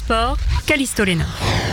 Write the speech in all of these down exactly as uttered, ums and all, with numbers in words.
sport, Callisto Léna.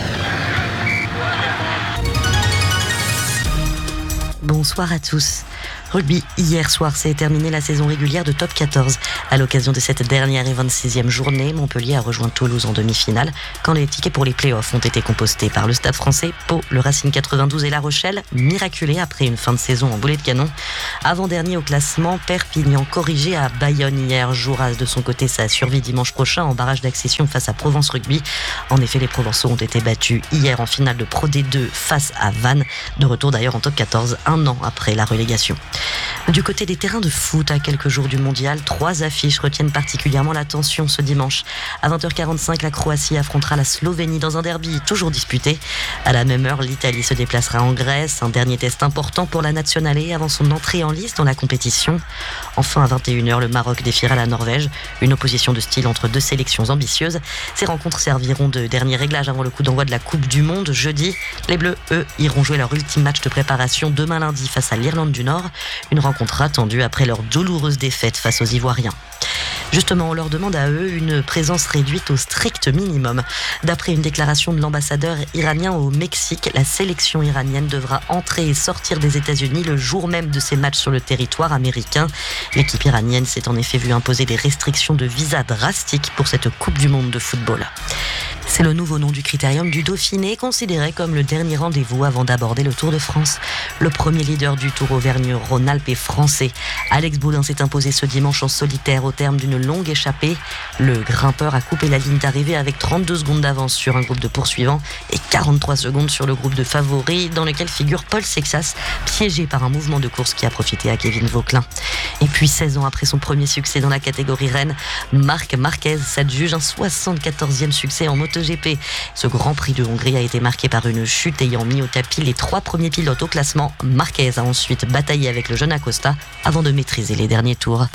Bonsoir à tous. Rugby, hier soir s'est terminée la saison régulière de Top quatorze. À l'occasion de cette dernière et vingt-sixième journée, Montpellier a rejoint Toulouse en demi-finale quand les tickets pour les play-offs ont été compostés par le Stade français, Pau, le Racing quatre-vingt-douze et La Rochelle, miraculés après une fin de saison en boulet de canon. Avant-dernier au classement, Perpignan corrigé à Bayonne hier. Jouera de son côté sa survie dimanche prochain en barrage d'accession face à Provence Rugby. En effet, les Provençaux ont été battus hier en finale de Pro D deux face à Vannes, de retour d'ailleurs en Top quatorze, un an après la relégation. Du côté des terrains de foot, à quelques jours du mondial, trois affiches retiennent particulièrement l'attention ce dimanche. À vingt heures quarante-cinq, la Croatie affrontera la Slovénie dans un derby toujours disputé. À la même heure, l'Italie se déplacera en Grèce, un dernier test important pour la Nationale avant son entrée en lice dans la compétition. Enfin, à vingt et une heures, le Maroc défiera la Norvège, une opposition de style entre deux sélections ambitieuses. Ces rencontres serviront de dernier réglage avant le coup d'envoi de la Coupe du Monde jeudi. Les Bleus, eux, iront jouer leur ultime match de préparation demain lundi face à l'Irlande du Nord. Une rencontre attendue après leur douloureuse défaite face aux Ivoiriens. Justement, on leur demande à eux une présence réduite au strict minimum. D'après une déclaration de l'ambassadeur iranien au Mexique, la sélection iranienne devra entrer et sortir des États-Unis le jour même de ses matchs sur le territoire américain. L'équipe iranienne s'est en effet vue imposer des restrictions de visa drastiques pour cette Coupe du Monde de football. C'est le nouveau nom du critérium du Dauphiné, considéré comme le dernier rendez-vous avant d'aborder le Tour de France. Le premier leader du Tour Auvergne-Rhône-Alpes est français. Alex Boudin s'est imposé ce dimanche en solitaire au terme d'une longue échappée. Le grimpeur a coupé la ligne d'arrivée avec trente-deux secondes d'avance sur un groupe de poursuivants et quarante-trois secondes sur le groupe de favoris, dans lequel figure Paul Sexas, piégé par un mouvement de course qui a profité à Kevin Vauquelin. Et puis seize ans après son premier succès dans la catégorie reine, Marc Marquez s'adjuge un soixante-quatorzième succès en MotoGP. Ce Grand Prix de Hongrie a été marqué par une chute ayant mis au tapis les trois premiers pilotes au classement. Marquez a ensuite bataillé avec le jeune Acosta avant de maîtriser les derniers tours.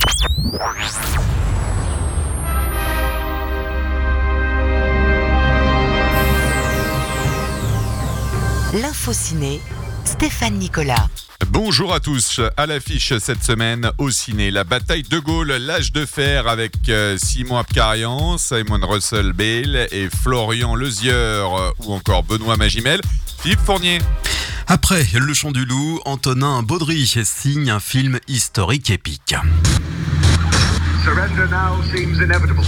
L'info ciné, Stéphane Nicolas. Bonjour à tous. À l'affiche cette semaine au ciné, la bataille de Gaulle, l'âge de fer avec Simon Abkarian, Simon Russell Bale et Florian Lezieur ou encore Benoît Magimel. Philippe Fournier. Après Le Chant du Loup, Antonin Baudry signe un film historique épique. Surrender now seems inevitable.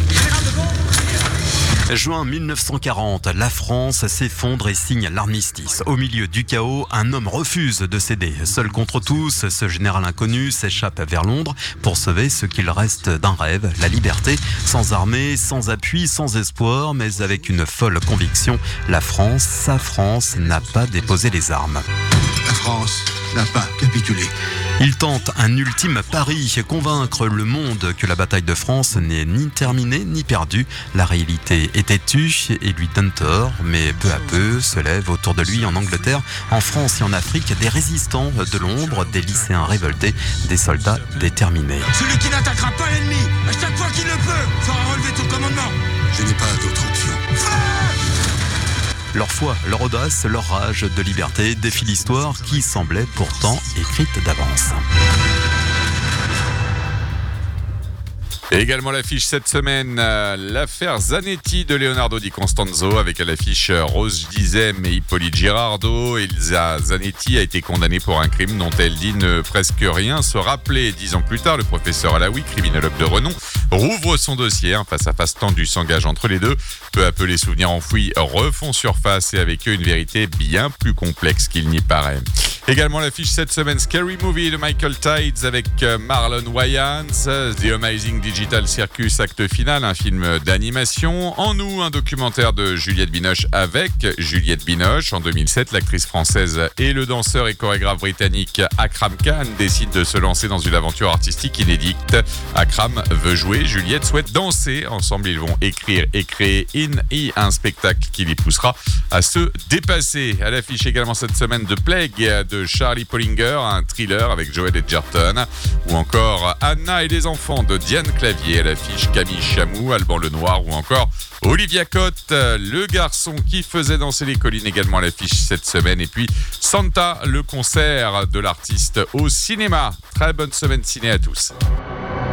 Juin mille neuf cent quarante, la France s'effondre et signe l'armistice. Au milieu du chaos, un homme refuse de céder. Seul contre tous, ce général inconnu s'échappe vers Londres pour sauver ce qu'il reste d'un rêve, la liberté. Sans armée, sans appui, sans espoir, mais avec une folle conviction, la France, sa France, n'a pas déposé les armes. La France n'a pas capitulé. Il tente un ultime pari, convaincre le monde que la bataille de France n'est ni terminée ni perdue. La réalité est têtue et lui donne tort, mais peu à peu se lèvent autour de lui en Angleterre, en France et en Afrique des résistants de l'ombre, des lycéens révoltés, des soldats déterminés. Celui qui n'attaquera pas l'ennemi, à chaque fois qu'il le peut, fera relever ton commandement. Je n'ai pas d'autre option. Leur foi, leur audace, leur rage de liberté défient l'histoire qui semblait pourtant écrite d'avance. Et également l'affiche cette semaine, euh, l'affaire Zanetti de Leonardo Di Constanzo avec à l'affiche Rose Dizem et Hippolyte Girardot. Elsa Zanetti a été condamnée pour un crime dont elle dit ne presque rien se rappeler. Dix ans plus tard, le professeur Alaoui, criminologue de renom, rouvre son dossier. Un face-à-face tendu s'engage entre les deux. Peu à peu, les souvenirs enfouis refont surface et avec eux une vérité bien plus complexe qu'il n'y paraît. Également l'affiche cette semaine, Scary Movie de Michael Tides avec Marlon Wayans, The Amazing Digital Circus acte final, un film d'animation. En nous, un documentaire de Juliette Binoche avec Juliette Binoche. En deux mille sept, l'actrice française et le danseur et chorégraphe britannique Akram Khan décident de se lancer dans une aventure artistique inédite. Akram veut jouer, Juliette souhaite danser. Ensemble, ils vont écrire et créer In E, un spectacle qui les poussera à se dépasser. À l'affiche également cette semaine de Plague de Charlie Pollinger, un thriller avec Joel Edgerton, ou encore Anna et les enfants de Diane Clavier. À l'affiche Camille Chamou, Alban Lenoir ou encore Olivia Cotte, le garçon qui faisait danser les collines, également à l'affiche cette semaine. Et puis Santa, le concert de l'artiste au cinéma. Très bonne semaine ciné à tous.